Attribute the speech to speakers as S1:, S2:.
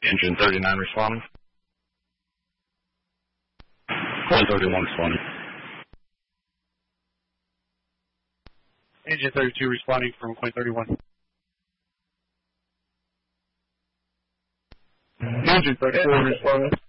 S1: Engine 39 responding. 131 responding.
S2: Engine 32 responding from point 31.
S3: Engine 34 responding.